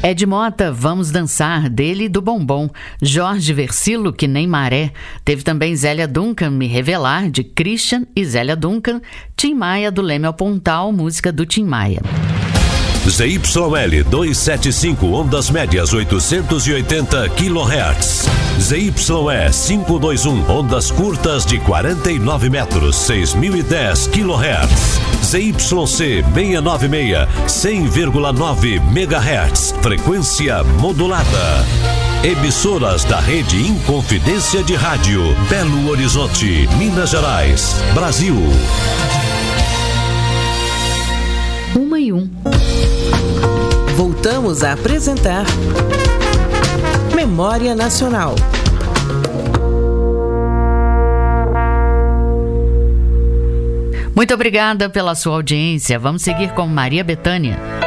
Ed Mota, Vamos Dançar, dele e do Bombom. Jorge Versilo, Que Nem Maré. Teve também Zélia Duncan, Me Revelar, de Christian e Zélia Duncan. Tim Maia, do Leme ao Pontal, música do Tim Maia. ZYL 275, ondas médias 880 kHz. ZYE 521, ondas curtas de 49 metros, 6010 kHz. ZYC 696, 100,9 MHz, frequência modulada. Emissoras da Rede Inconfidência de Rádio, Belo Horizonte, Minas Gerais, Brasil. 1:01. Voltamos a apresentar Memória Nacional. Muito obrigada pela sua audiência. Vamos seguir com Maria Bethânia.